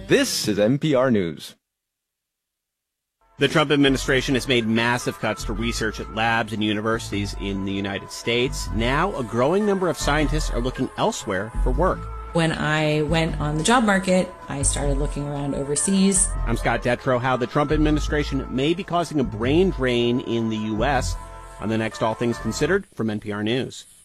This is NPR News. The Trump administration has made massive cuts to research at labs and universities in the United States. Now, a growing number of scientists are looking elsewhere for work. When I went on the job market, I started looking around overseas. I'm Scott Detrow. How the Trump administration may be causing a brain drain in the U.S. on the next All Things Considered from NPR News.